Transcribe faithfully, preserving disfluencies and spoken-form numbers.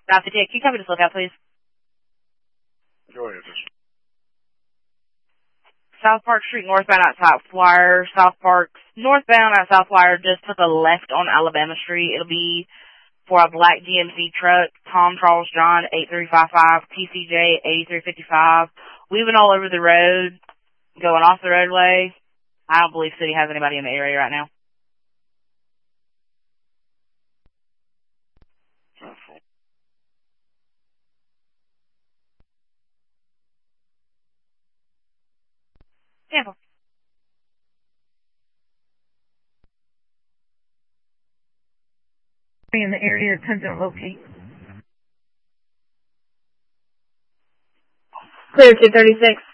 South fifty-eight, can you cover this lookout, please? Go ahead. South Park Street northbound at Southwire. South Park northbound at Southwire, just took a left on Alabama Street. It'll be for a black G M C truck, Tom Charles John, eight three five five, T C J, eighty-three fifty-five. Weaving all over the road, going off the roadway. I don't believe City has anybody in the area right now. Tampa. In the area, attempting to locate. Clear two thirty-six.